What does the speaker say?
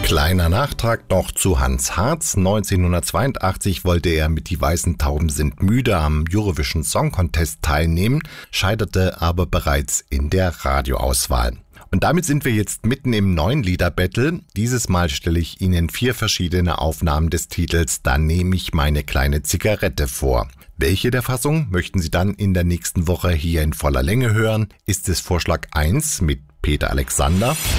Kleiner Nachtrag noch zu Hans Hartz. 1982 wollte er mit Die weißen Tauben sind müde am Eurovision Song Contest teilnehmen, scheiterte aber bereits in der Radioauswahl. Und damit sind wir jetzt mitten im neuen Liederbattle. Dieses Mal stelle ich Ihnen 4 verschiedene Aufnahmen des Titels Da nehme ich meine kleine Zigarette vor. Welche der Fassung möchten Sie dann in der nächsten Woche hier in voller Länge hören? Ist es Vorschlag 1 mit Peter Alexander?